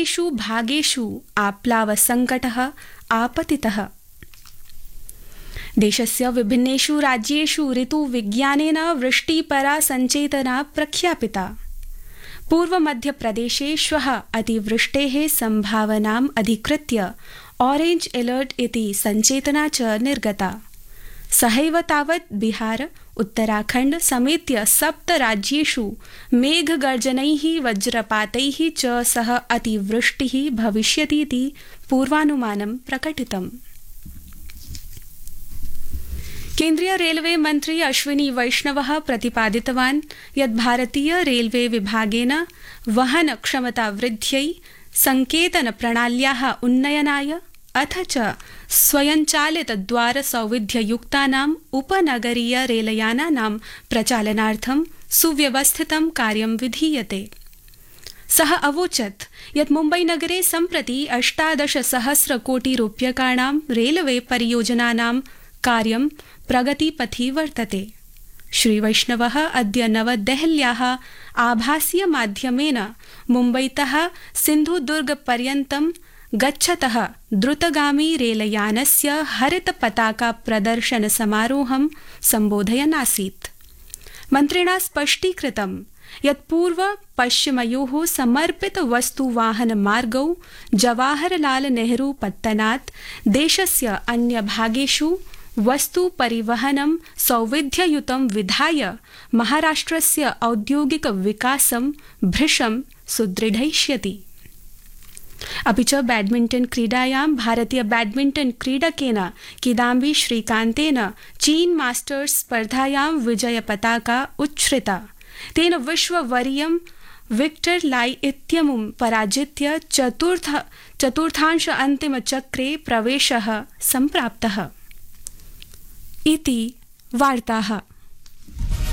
विभिन्नेषु भागेषु आप्लावसङ्कटः आपतितः। देशस्य विभिन्नेषु राज्येषु ऋतुविज्ञानेन वृष्टिपरा सञ्चेतना प्रख्यापिता। पूर्वमध्यप्रदेशे श्वः अतिवृष्टेः सम्भावनाम् अधिकृत्य ऑरेंज अलर्ट इति सञ्चेतना च निर्गता। सहैव तावत् बिहार, उत्तराखण्ड समेत्य 7 राज्येषु मेघगर्जनैः वज्रपातैः च सह अतिवृष्टिः भविष्यतीति पूर्वानुमानं प्रकटितम्। केन्द्रीय रेलवे मन्त्री अश्विनी वैष्णवः प्रतिपादितवान् यत् भारतीय रेलवे विभागेन वहन क्षमतावृद्ध्यै, संकेतन प्रणाल्याः उन्नयनाय अथ च स्वयंचालित द्वार सौविध्ययुक्तानाम् उपनगरीय रेलयानानां प्रचालनार्थं सुव्यवस्थितं कार्यं विधीयते। सः अवोचत् यत् मुम्बईनगरे सम्प्रति 18 सहस्र कोटि रूप्यकाणां रेलवे परियोजनानां कार्यं प्रगतिपथि वर्तते। श्रीवैष्णवः अद्य नवदेहल्याः आभासीय माध्यमेन मुम्बईतः सिन्धुदुर्गपर्यन्तं गच्छतः द्रुतगामी रेलयानस्य हरित पताका प्रदर्शन समारोहं सम्बोधयन् आसीत्। मन्त्रिणा स्पष्टीकृतं यत् पूर्व पश्चिमयोः समर्पित वस्तुवाहन मार्गौ जवाहरलाल नेहरू पत्तनात् देशस्य अन्यभागेषु वस्तु परिवहनं सौविध्ययुतं विधाय महाराष्ट्रस्य औद्योगिक विकासं भृशं सुदृढयिष्यति। अपि च बैडमिण्टन क्रीडायां भारतीय बैडमिण्टन क्रीडकेन किदाम्बी श्रीकान्तेन चीन मास्टर्स स्पर्धायां विजय पताका उच्छ्रिता। तेन विश्ववरीयं विक्टर लाई इत्यमुं पराजित्य चतुर्थांश अन्तिमचक्रे प्रवेशः सम्प्राप्तः। इति वार्ताः।